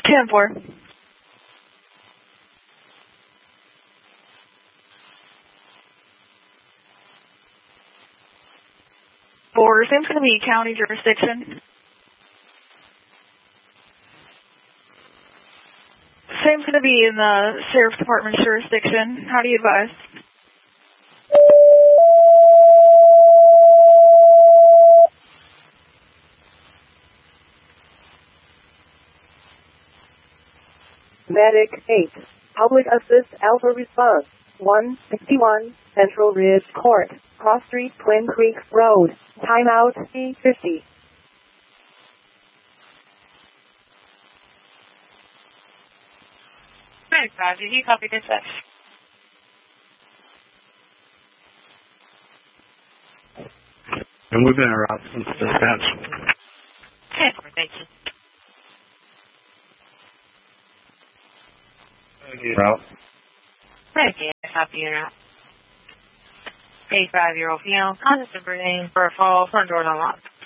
10-4. For Sam's going to be county jurisdiction. Sam's going to be in the Sheriff's Department's jurisdiction. How do you advise? Medic 8. Public Assist Alpha Response. 161 Central Ridge Court. Cross Street, Twin Creeks Road. Timeout C50. Thanks, Roger. You copy dispatch. I'm moving our route since dispatch. 10-4, thank you. Route. Thank you. Copy your route. 85-year-old female, conscious of breathing, for a fall, front door unlocked.